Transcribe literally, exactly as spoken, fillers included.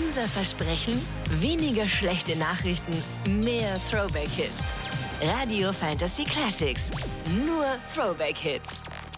Unser Versprechen? Weniger schlechte Nachrichten, mehr Throwback-Hits. Radio Fantasy Classics. Nur Throwback-Hits.